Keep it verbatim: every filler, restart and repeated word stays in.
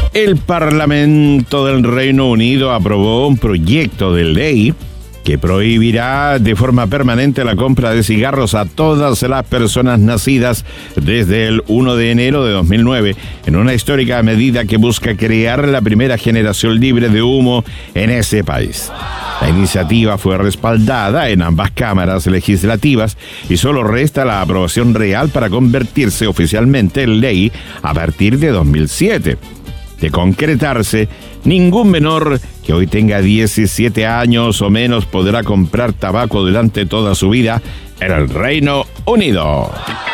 El Parlamento del Reino Unido aprobó un proyecto de ley que prohibirá de forma permanente la compra de cigarros a todas las personas nacidas desde el primero de enero de dos mil nueve, en una histórica medida que busca crear la primera generación libre de humo en ese país. La iniciativa fue respaldada en ambas cámaras legislativas y solo resta la aprobación real para convertirse oficialmente en ley a partir de dos mil siete. De concretarse, ningún menor que hoy tenga diecisiete años o menos podrá comprar tabaco durante toda su vida en el Reino Unido.